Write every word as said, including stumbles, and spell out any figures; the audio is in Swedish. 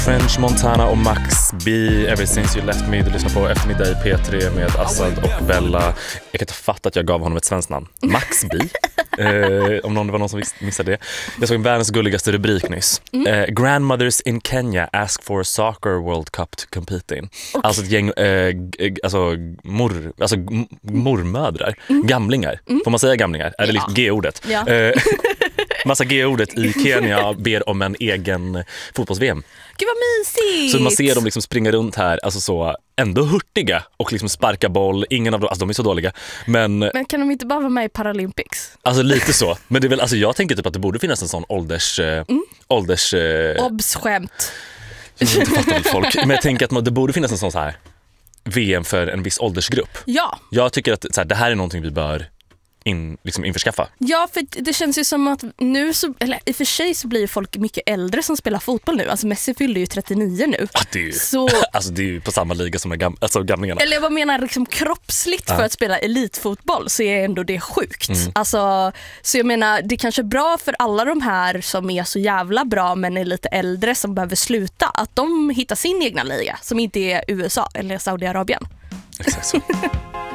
French Montana och Max B, Ever Since You Left Me. Du lyssnar på Eftermiddag i P tre med Assad och Bella. Jag kan inte fatta att jag gav honom ett svenskt namn. Max B. eh, om någon, det var någon som missade det. Jag såg en världens gulligaste rubrik nyss. Mm. Eh, Grandmothers in Kenya ask for a soccer World Cup to compete in. Okay. Alltså ett gäng eh, g- alltså, mor, alltså m- mormödrar. Mm. Gamlingar. Mm. Får man säga gamlingar? Är det liksom ja. G-ordet? Ja. Eh, massa G-ordet i Kenya ber om en egen fotbolls-V M. Gud vad mysigt! Så man ser dem liksom springa runt här, alltså så ändå hurtiga och liksom sparka boll. Ingen av dem, alltså de är så dåliga. Men, men kan de inte bara vara med i Paralympics? Alltså lite så. Men det är väl, alltså jag tänker typ att det borde finnas en sån ålders... Mm. ålders eh, Obs-skämt. Inte fattar väl folk. Men jag tänker att det borde finnas en sån så här V M för en viss åldersgrupp. Ja. Jag tycker att så här, det här är någonting vi bör in, liksom införskaffa. Ja, för det känns ju som att nu så, eller i och för sig så blir folk mycket äldre som spelar fotboll nu. Alltså Messi fyllde ju trettionio nu. Ah, det är ju, så, alltså det är ju på samma liga som de gam, alltså gamlingarna. Eller jag menar liksom kroppsligt ah. för att spela elitfotboll så är ändå det sjukt. Mm. Alltså, så jag menar det kanske är bra för alla de här som är så jävla bra men är lite äldre som behöver sluta att de hittar sin egna liga som inte är U S A eller Saudiarabien. Exakt så.